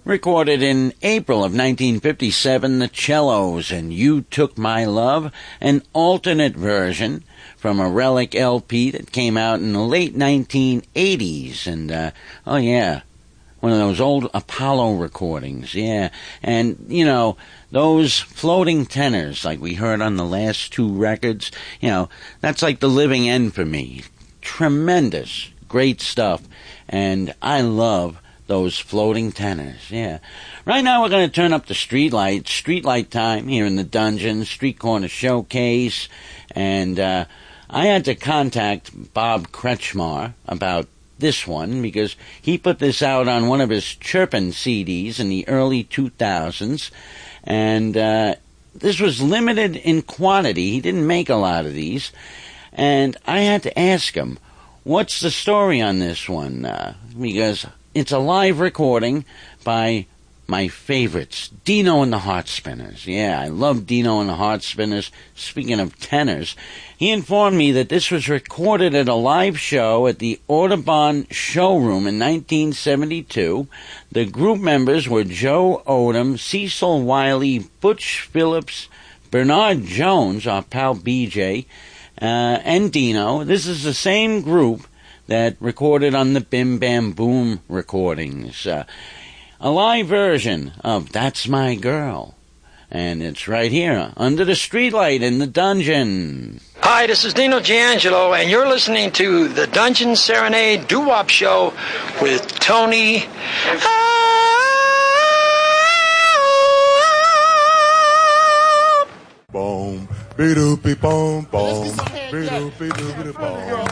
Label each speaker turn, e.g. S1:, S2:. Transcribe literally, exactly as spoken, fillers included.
S1: Recorded in April of nineteen fifty-seven, the Cellos and You Took My Love, an alternate version from a Relic L P that came out in the late nineteen eighties. And, uh, oh yeah, one of those old Apollo recordings, yeah. And, you know, those floating tenors like we heard on the last two records, you know, that's like the living end for me. Tremendous, great stuff. And I love those floating tenors, yeah. Right now we're going to turn up the streetlight, streetlight time here in the Dungeon, Street Corner Showcase, and uh, I had to contact Bob Kretschmar about this one because he put this out on one of his Chirpin C Ds in the early two thousands, and uh, this was limited in quantity. He didn't make a lot of these, and I had to ask him, what's the story on this one? Uh, because it's a live recording by my favorites, Dino and the Heart Spinners. Yeah, I love Dino and the Heart Spinners. Speaking of tenors, he informed me that this was recorded at a live show at the Audubon Showroom in nineteen seventy-two. The group members were Joe Odom, Cecil Wiley, Butch Phillips, Bernard Jones, our pal B J, uh, and Dino. This is the same group that recorded on the Bim Bam Boom recordings. Uh, a live version of That's My Girl. And it's right here, under the streetlight in the Dungeon.
S2: Hi, this is Dino D'Angelo, and you're listening to the Dungeon Serenade Doo-Wop Show with Tony.
S3: Boom, be-doo-be-boom, boom, be-doo-be-doo-be-boom.